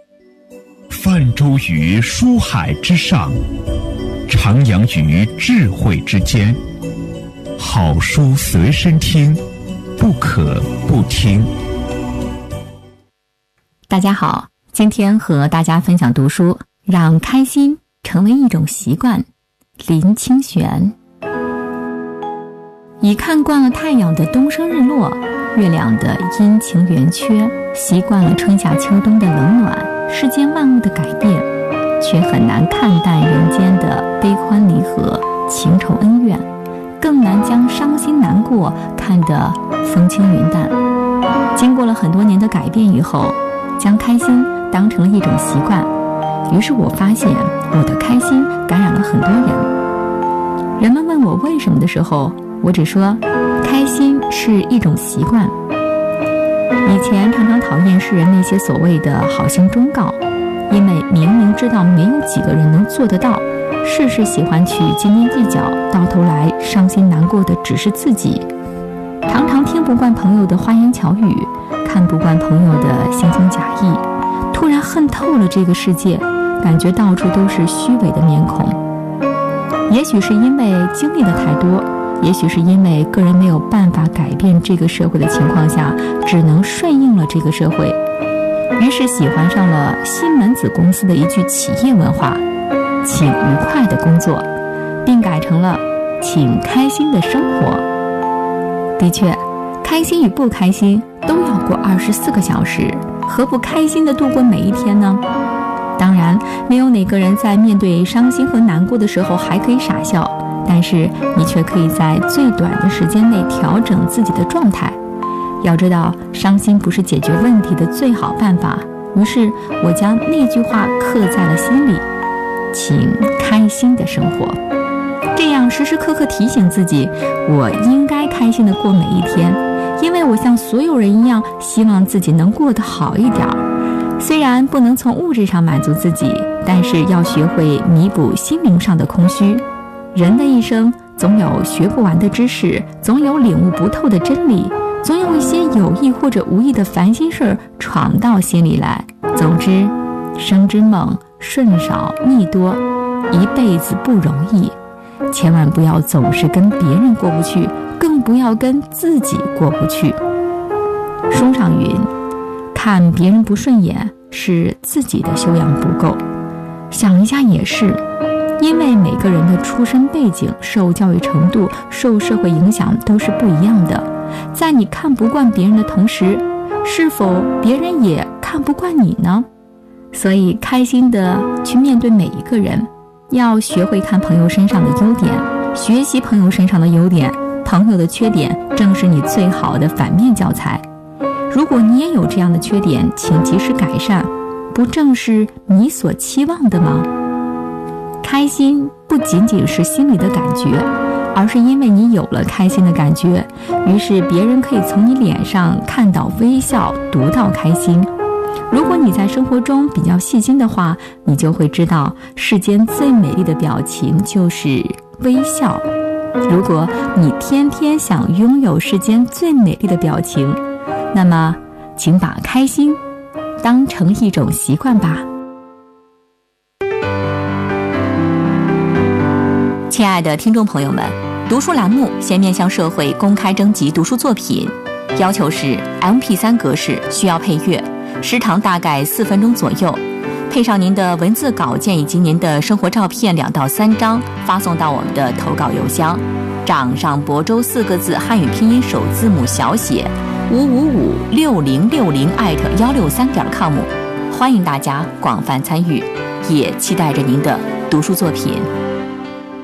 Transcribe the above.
泛舟于书海之上，徜徉于智慧之间。好书随身听，不可不听。 大家好，今天和大家分享读书，让开心成为一种习惯。林清玄。已看惯了太阳的东升日落，月亮的阴晴圆缺，习惯了春夏秋冬的冷暖，世间万物的改变，却很难看淡人间的悲欢离合、情仇恩怨，更难将伤心难过看得风轻云淡。经过了很多年的改变以后，将开心当成了一种习惯，于是我发现我的开心感染了很多人。人们问我为什么的时候，我只说开心是一种习惯。以前常常讨厌世人那些所谓的好心忠告，因为明明知道没有几个人能做得到，事事喜欢去斤斤计较，到头来伤心难过的只是自己。常常听不惯朋友的花言巧语，看不惯朋友的惺惺假意，突然恨透了这个世界，感觉到处都是虚伪的面孔。也许是因为经历的太多，也许是因为个人没有办法改变这个社会的情况下，只能顺应了这个社会，于是喜欢上了西门子公司的一句企业文化，请愉快的工作，并改成了请开心的生活。的确，开心与不开心都要过24个小时，何不开心的度过每一天呢？当然，没有哪个人在面对伤心和难过的时候还可以傻笑，但是你却可以在最短的时间内调整自己的状态。要知道，伤心不是解决问题的最好办法，于是我将那句话刻在了心里，请开心的生活。这样时时刻刻提醒自己，我应该开心的过每一天，因为我像所有人一样，希望自己能过得好一点。虽然不能从物质上满足自己，但是要学会弥补心灵上的空虚。人的一生总有学不完的知识，总有领悟不透的真理，总有一些有意或者无意的烦心事儿闯到心里来。总之，生之梦顺少逆多，一辈子不容易，千万不要总是跟别人过不去，更不要跟自己过不去。书上云，看别人不顺眼是自己的修养不够。想一下也是，因为每个人的出身背景、受教育程度、受社会影响都是不一样的。在你看不惯别人的同时，是否别人也看不惯你呢？所以开心的去面对每一个人，要学会看朋友身上的优点，学习朋友身上的优点，朋友的缺点正是你最好的反面教材。如果你也有这样的缺点，请及时改善，不正是你所期望的吗？开心不仅仅是心里的感觉，而是因为你有了开心的感觉，于是别人可以从你脸上看到微笑，读到开心。如果你在生活中比较细心的话，你就会知道世间最美丽的表情就是微笑。如果你天天想拥有世间最美丽的表情，那么请把开心当成一种习惯吧。亲爱的听众朋友们，读书栏目现面向社会公开征集读书作品，要求是 MP3 格式，需要配乐，时长大概4分钟左右，配上您的文字稿件以及您的生活照片2到3张，发送到我们的投稿邮箱，掌上亳州4个字汉语拼音首字母小写5556060@163.com，欢迎大家广泛参与，也期待着您的读书作品。